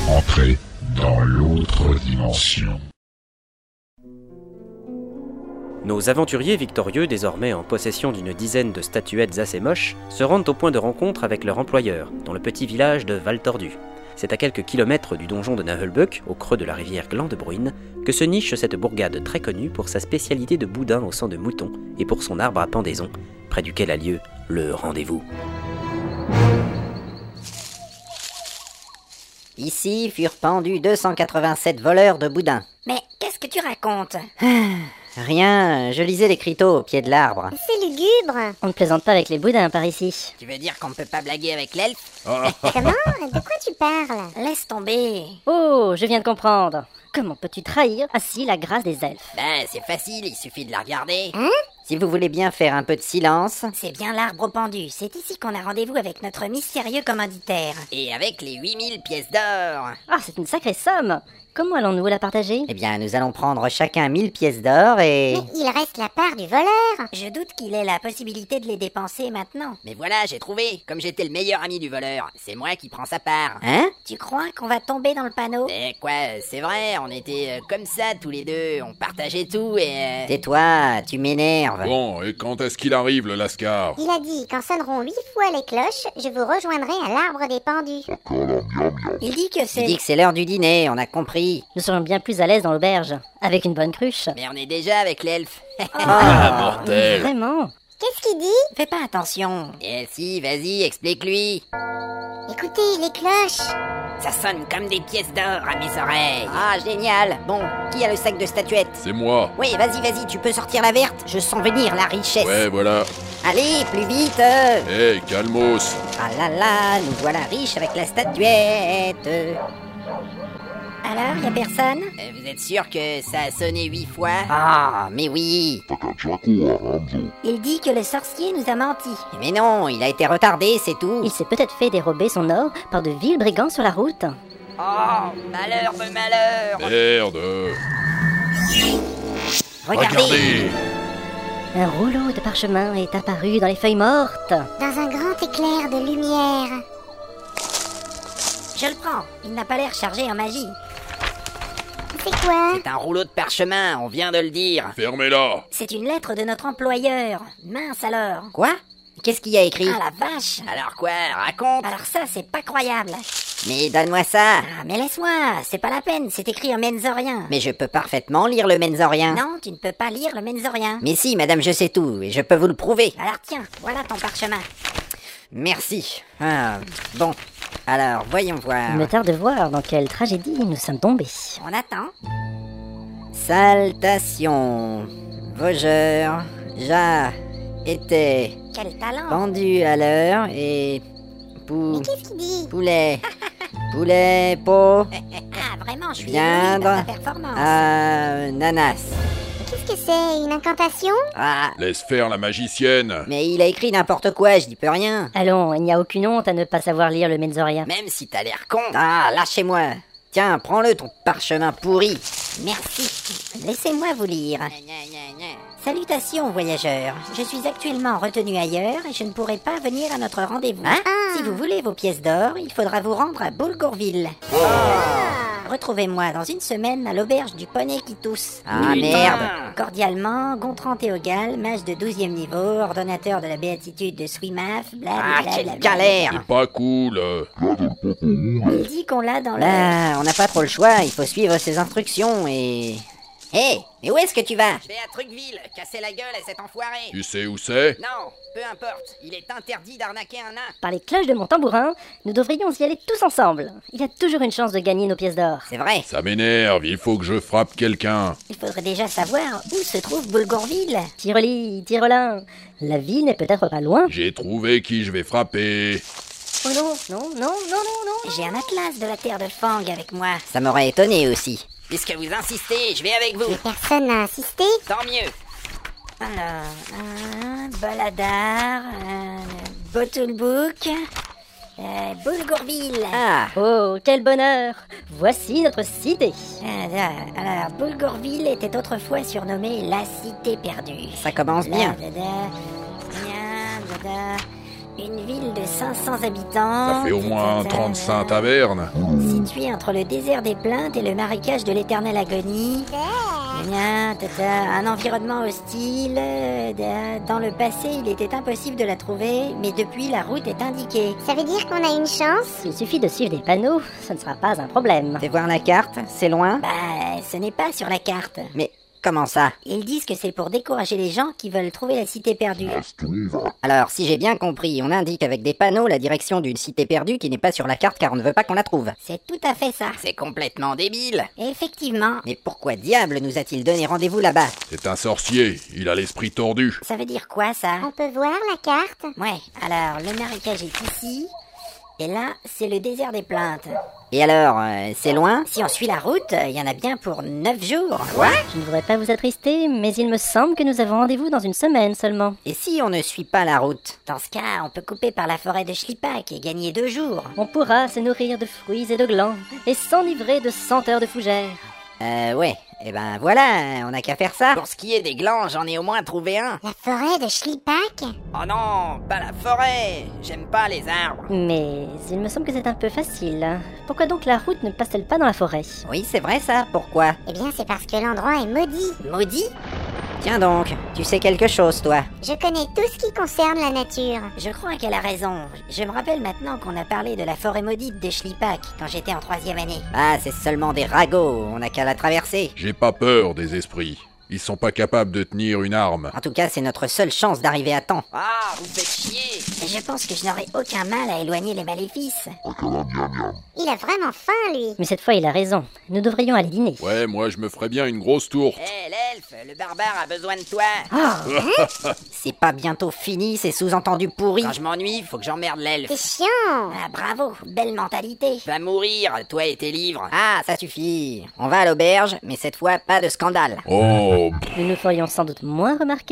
Entrez dans l'autre dimension. Nos aventuriers victorieux, désormais en possession d'une dizaine de statuettes assez moches, se rendent au point de rencontre avec leur employeur, dans le petit village de Val-Tordu. C'est à quelques kilomètres du donjon de Naheulbeuk, au creux de la rivière Glandebruine, que se niche cette bourgade très connue pour sa spécialité de boudin au sang de mouton et pour son arbre à pendaison, près duquel a lieu le rendez-vous. Ici furent pendus 287 voleurs de boudin. Mais qu'est-ce que tu racontes? Rien, je lisais l'écriteau au pied de l'arbre. C'est lugubre. On ne plaisante pas avec les boudins par ici. Tu veux dire qu'on ne peut pas blaguer avec l'elfe? Comment? De quoi tu parles? Laisse tomber. Oh, je viens de comprendre. Comment peux-tu trahir ainsi la grâce des elfes? Ben, c'est facile, il suffit de la regarder. Si vous voulez bien faire un peu de silence... C'est bien l'arbre pendu, c'est ici qu'on a rendez-vous avec notre mystérieux commanditaire. Et avec les 8000 pièces d'or. Ah, c'est une sacrée somme. Comment allons-nous la partager? Eh bien, nous allons prendre chacun 1000 pièces d'or et... Mais il reste la part du voleur. Je doute qu'il ait la possibilité de les dépenser maintenant. Mais voilà, j'ai trouvé. Comme j'étais le meilleur ami du voleur, c'est moi qui prends sa part. Hein? Tu crois qu'on va tomber dans le panneau? Eh quoi, c'est vrai, on était comme ça tous les deux, on partageait tout et... Tais-toi, tu m'énerves. Bon, et quand est-ce qu'il arrive, le lascar? Il a dit qu'en sonneront 8 fois les cloches, je vous rejoindrai à l'arbre des pendus. Il dit que Tu c'est... dis que c'est l'heure du dîner, on a compris. Nous serions bien plus à l'aise dans l'auberge, avec une bonne cruche. Mais on est déjà avec l'elfe. Mortel! Vraiment? Qu'est-ce qu'il dit? Fais pas attention. Et si, vas-y, explique-lui. Écoutez, les cloches. Ça sonne comme des pièces d'or à mes oreilles. Ah, génial. Bon, qui a le sac de statuettes? C'est moi. Oui, vas-y, tu peux sortir la verte. Je sens venir la richesse. Ouais, voilà. Allez, plus vite. Hé, calmos. Ah là là, nous voilà riches avec la statuette. Alors, y a personne? Vous êtes sûr que ça a sonné 8 fois? Ah, mais oui. Il dit que le sorcier nous a menti. Mais non, il a été retardé, c'est tout. Il s'est peut-être fait dérober son or par de vils brigands sur la route. Oh, malheur de malheur! Merde. Regardez. Un rouleau de parchemin est apparu dans les feuilles mortes. Dans un grand éclair de lumière. Je le prends, il n'a pas l'air chargé en magie. C'est quoi? C'est un rouleau de parchemin, on vient de le dire. Fermez-la. C'est une lettre de notre employeur. Mince alors. Quoi? Qu'est-ce qu'il y a écrit? Ah la vache! Alors quoi? Raconte! Alors ça, c'est pas croyable. Mais donne-moi ça. Ah, mais laisse-moi, c'est pas la peine, c'est écrit en menzorien. Mais je peux parfaitement lire le menzorien. Non, tu ne peux pas lire le menzorien. Mais si, madame, je sais tout, et je peux vous le prouver. Alors tiens, voilà ton parchemin. Merci. Ah, bon. Alors, voyons voir. Il me tarde de voir dans quelle tragédie nous sommes tombés. On attend. Saltation. Vogeur. Était Quel talent! pendu à l'heure et... Mais qu'est-ce qu'il dit? Poulet. Poulet, pot. Ah, vraiment, je suis Viandre. ébloui par ta performance. Nanas. Qu'est-ce que c'est? Une incantation? Ah, Laisse faire la magicienne. mais il a écrit n'importe quoi, je dis peux rien. Allons, il n'y a aucune honte à ne pas savoir lire le menzorien. Même si t'as l'air con. Ah, lâchez-moi. Tiens, prends-le, ton parchemin pourri. Merci. Laissez-moi vous lire. Salutations, voyageurs. Je suis actuellement retenu ailleurs et je ne pourrai pas venir à notre rendez-vous. Si vous voulez vos pièces d'or, il faudra vous rendre à Boulgourville. Retrouvez-moi dans une semaine à l'auberge du poney qui tousse. Ah, merde. Cordialement, Gontran Théogal, mage de 12e niveau, ordonnateur de la béatitude de Swimaf, Ah, blablabla. quelle galère. C'est pas cool. Il dit qu'on l'a dans le... Là, on n'a pas trop le choix, il faut suivre ses instructions et... Hé, mais où est-ce que tu vas? Je vais à Trucville, casser la gueule à cet enfoiré. Tu sais où c'est? Non, peu importe, il est interdit d'arnaquer un nain. Par les cloches de mon tambourin, nous devrions y aller tous ensemble. Il y a toujours une chance de gagner nos pièces d'or. C'est vrai. Ça m'énerve, il faut que je frappe quelqu'un. Il faudrait déjà savoir où se trouve Boulgourville. Tireli, Tirelin, la ville n'est peut-être pas loin. J'ai trouvé qui je vais frapper. Oh non, non, non, non, non, non. J'ai un atlas de la terre de Fang avec moi. Ça m'aurait étonné aussi. Puisque vous insistez, je vais avec vous. Mais personne n'a insisté. Tant mieux. Alors, Baladar, Bottulbook, Boulgourville. Ah, Oh, quel bonheur! Voici notre cité. Alors, Boulgourville était autrefois surnommée la cité perdue. ça commence bien. Une ville de 500 habitants. Ça fait au moins 35 tavernes. Située entre le désert des plaintes et le marécage de l'éternelle agonie. Un environnement hostile. Dans le passé, il était impossible de la trouver, mais depuis, la route est indiquée. Ça veut dire qu'on a une chance? Il suffit de suivre des panneaux, ce ne sera pas un problème. Fais voir la carte, c'est loin. Bah, ce n'est pas sur la carte. Mais comment ça? Ils disent que c'est pour décourager les gens qui veulent trouver la cité perdue. Alors, si j'ai bien compris, on indique avec des panneaux la direction d'une cité perdue qui n'est pas sur la carte car on ne veut pas qu'on la trouve. C'est tout à fait ça. C'est complètement débile. Effectivement. Mais pourquoi diable nous a-t-il donné rendez-vous là-bas? C'est un sorcier, il a l'esprit tordu. Ça veut dire quoi, ça? On peut voir la carte? Ouais, alors, le marécage est ici. Et là, c'est le désert des plaintes. Et alors, c'est loin? Si on suit la route, il y en a bien pour 9 jours. Quoi? Je ne voudrais pas vous attrister, mais il me semble que nous avons rendez-vous dans une semaine seulement. Et si on ne suit pas la route? Dans ce cas, on peut couper par la forêt de Schlipak et gagner 2 jours. On pourra se nourrir de fruits et de glands, et s'enivrer de senteurs de fougères. Ouais. Eh ben voilà, on n'a qu'à faire ça. Pour ce qui est des glands, j'en ai au moins trouvé un. La forêt de Schlipak? Oh non, pas la forêt. J'aime pas les arbres. Mais il me semble que c'est un peu facile. Pourquoi donc la route ne passe-t-elle pas dans la forêt? Oui, c'est vrai ça, pourquoi? Eh bien, c'est parce que l'endroit est maudit. Maudit? Tiens donc, tu sais quelque chose, toi? Je connais tout ce qui concerne la nature. Je crois qu'elle a raison. Je me rappelle maintenant qu'on a parlé de la forêt maudite de Schlipak quand j'étais en 3e année. Ah, c'est seulement des ragots, on n'a qu'à la traverser. J'ai pas peur des esprits. Ils sont pas capables de tenir une arme. En tout cas, c'est notre seule chance d'arriver à temps. Ah, vous faites chier! Et je pense que je n'aurai aucun mal à éloigner les maléfices. Il a vraiment faim, lui. Mais cette fois, il a raison. Nous devrions aller dîner. Ouais, moi je me ferais bien une grosse tourte. Hé, l'elfe, le barbare a besoin de toi. C'est pas bientôt fini, c'est sous-entendu pourri. Quand je m'ennuie, faut que j'emmerde l'elfe. C'est chiant. Ah, bravo, belle mentalité. Va mourir, toi et tes livres. Ah, ça suffit. On va à l'auberge, mais cette fois, pas de scandale. Oh, Nous nous ferions sans doute moins remarquer